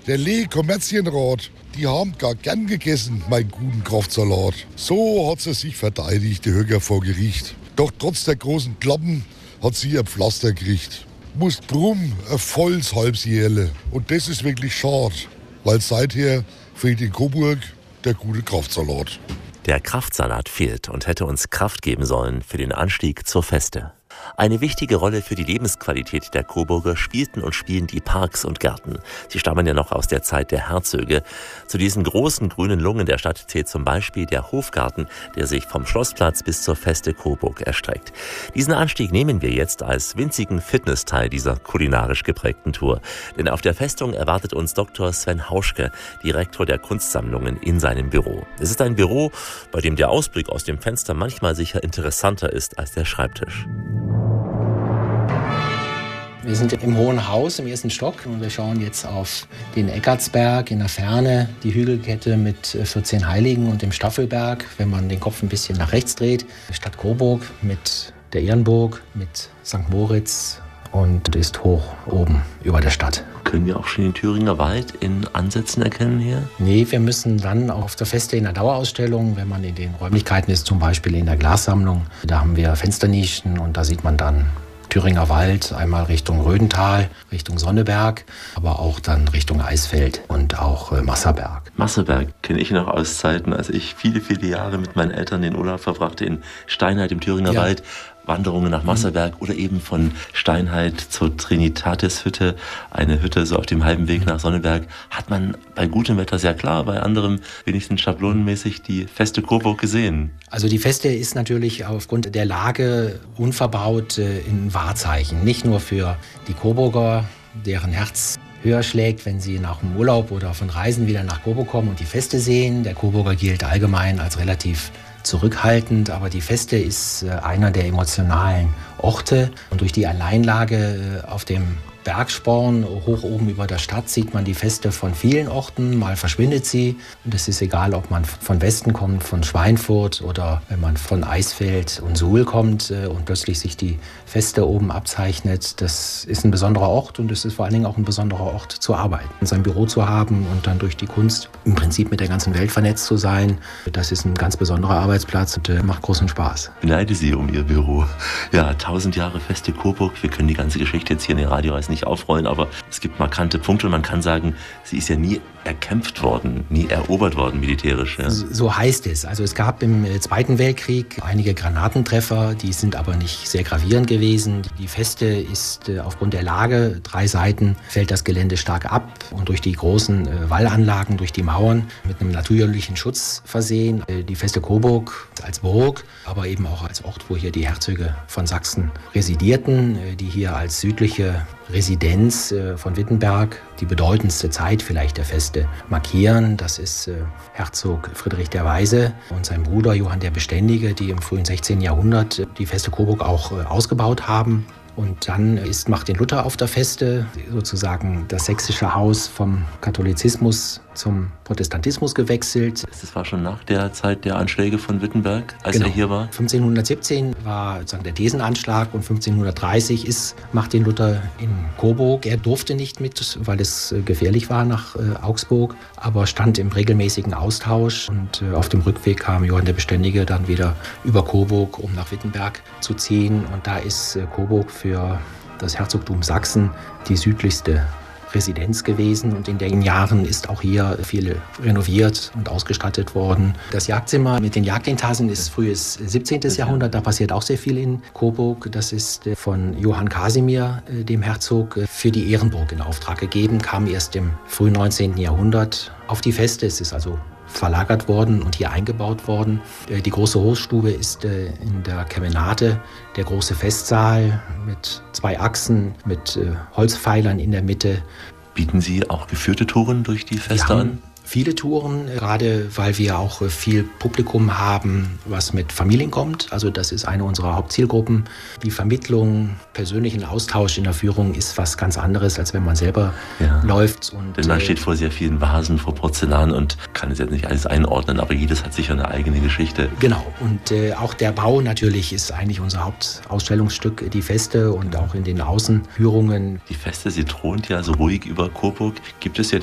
Der Lee Kommerzienrat, die haben gar gern gegessen, meinen guten Kraftsalat. So hat sie sich verteidigt, die Höger vor Gericht. Doch trotz der großen Klappen hat sie ihr Pflaster gekriegt. Muss drum ein volles Halbsjährle. Und das ist wirklich schade, weil seither fehlt in Coburg der gute Kraftsalat. Der Kraftsalat fehlt und hätte uns Kraft geben sollen für den Anstieg zur Feste. Eine wichtige Rolle für die Lebensqualität der Coburger spielten und spielen die Parks und Gärten. Sie stammen ja noch aus der Zeit der Herzöge. Zu diesen großen grünen Lungen der Stadt zählt zum Beispiel der Hofgarten, der sich vom Schlossplatz bis zur Feste Coburg erstreckt. Diesen Anstieg nehmen wir jetzt als winzigen Fitnessteil dieser kulinarisch geprägten Tour. Denn auf der Festung erwartet uns Dr. Sven Hauschke, Direktor der Kunstsammlungen, in seinem Büro. Es ist ein Büro, bei dem der Ausblick aus dem Fenster manchmal sicher interessanter ist als der Schreibtisch. Wir sind im Hohen Haus im 1. Stock und wir schauen jetzt auf den Eckartsberg in der Ferne, die Hügelkette mit 14 Heiligen und dem Staffelberg, wenn man den Kopf ein bisschen nach rechts dreht. Die Stadt Coburg mit der Ehrenburg, mit St. Moritz und ist hoch oben über der Stadt. Können wir auch schon den Thüringer Wald in Ansätzen erkennen hier? Nee, wir müssen dann auf der Feste in der Dauerausstellung, wenn man in den Räumlichkeiten ist, zum Beispiel in der Glassammlung, da haben wir Fensternischen und da sieht man dann Thüringer Wald, einmal Richtung Rödental, Richtung Sonneberg, aber auch dann Richtung Eisfeld und auch Masserberg. Masserberg kenne ich noch aus Zeiten, als ich viele, viele Jahre mit meinen Eltern den Urlaub verbrachte in Steinheit im Thüringer Wald. Wanderungen nach Masserberg oder eben von Steinheit zur Trinitatis-Hütte, eine Hütte so auf dem halben Weg nach Sonneberg, hat man bei gutem Wetter sehr klar, bei anderem wenigstens schablonenmäßig die Feste Coburg gesehen. Also die Feste ist natürlich aufgrund der Lage unverbaut ein Wahrzeichen, nicht nur für die Coburger, deren Herz höher schlägt, wenn sie nach dem Urlaub oder von Reisen wieder nach Coburg kommen und die Feste sehen. Der Coburger gilt allgemein als relativ zurückhaltend, aber die Feste ist einer der emotionalen Orte. Und durch die Alleinlage auf dem Bergsporn hoch oben über der Stadt sieht man die Feste von vielen Orten. Mal verschwindet sie. Und es ist egal, ob man von Westen kommt, von Schweinfurt oder wenn man von Eisfeld und Suhl kommt und plötzlich sich die Feste oben abzeichnet. Das ist ein besonderer Ort und es ist vor allen Dingen auch ein besonderer Ort zu arbeiten. Sein Büro zu haben und dann durch die Kunst im Prinzip mit der ganzen Welt vernetzt zu sein, das ist ein ganz besonderer Arbeitsplatz und macht großen Spaß. Ich beneide Sie um Ihr Büro. Ja, 1000 Jahre Feste Coburg. Wir können die ganze Geschichte jetzt hier in den Radioreisen nicht aufrollen, aber es gibt markante Punkte und man kann sagen, sie ist ja nie erkämpft worden, nie erobert worden militärisch. Ja. So heißt es. Also es gab im Zweiten Weltkrieg einige Granatentreffer, die sind aber nicht sehr gravierend gewesen. Die Feste ist aufgrund der Lage, 3 Seiten fällt das Gelände stark ab und durch die großen Wallanlagen, durch die Mauern mit einem natürlichen Schutz versehen. Die Feste Coburg als Burg, aber eben auch als Ort, wo hier die Herzöge von Sachsen residierten, die hier als südliche Residenz von Wittenberg die bedeutendste Zeit vielleicht der Feste markieren. Das ist Herzog Friedrich der Weise und sein Bruder Johann der Beständige, die im frühen 16. Jahrhundert die Feste Coburg auch ausgebaut haben. Und dann ist Martin Luther auf der Feste, sozusagen das sächsische Haus vom Katholizismus zum Protestantismus gewechselt. Das war schon nach der Zeit der Anschläge von Wittenberg, als er hier war? 1517 war sozusagen der Thesenanschlag und 1530 ist Martin Luther in Coburg. Er durfte nicht mit, weil es gefährlich war nach Augsburg, aber stand im regelmäßigen Austausch. Und auf dem Rückweg kam Johann der Beständige dann wieder über Coburg, um nach Wittenberg zu ziehen. Und da ist Coburg für das Herzogtum Sachsen die südlichste Residenz gewesen und in den Jahren ist auch hier viel renoviert und ausgestattet worden. Das Jagdzimmer mit den Jagdintasen ist frühes 17. Jahrhundert, da passiert auch sehr viel in Coburg. Das ist von Johann Kasimir, dem Herzog, für die Ehrenburg in Auftrag gegeben, kam erst im frühen 19. Jahrhundert auf die Feste. Es ist also verlagert worden und hier eingebaut worden. Die große Hofstube ist in der Kemenate, der große Festsaal mit 2 Achsen, mit Holzpfeilern in der Mitte. Bieten Sie auch geführte Touren durch die Feste an? Viele Touren, gerade weil wir auch viel Publikum haben, was mit Familien kommt. Also das ist eine unserer Hauptzielgruppen. Die Vermittlung, persönlichen Austausch in der Führung ist was ganz anderes, als wenn man selber läuft. Und denn man steht vor sehr vielen Vasen, vor Porzellan und kann es jetzt nicht alles einordnen, aber jedes hat sicher eine eigene Geschichte. Genau, und auch der Bau natürlich ist eigentlich unser Hauptausstellungsstück, die Feste und auch in den Außenführungen. Die Feste, sie thront ja so ruhig über Coburg. Gibt es ja